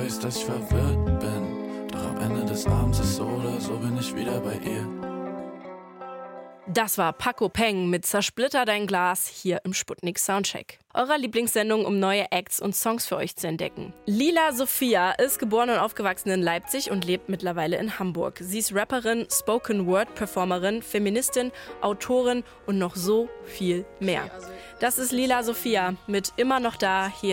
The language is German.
weiß, dass ich verwirrt bin. Doch am Ende des Abends ist so oder so bin ich wieder bei ihr. Das war Paco Peng mit Zersplitter dein Glas hier im Sputnik Soundcheck. Eurer Lieblingssendung, um neue Acts und Songs für euch zu entdecken. Lila Sophia ist geboren und aufgewachsen in Leipzig und lebt mittlerweile in Hamburg. Sie ist Rapperin, Spoken-Word-Performerin, Feministin, Autorin und noch so viel mehr. Das ist Lila Sophia mit Immer noch da hier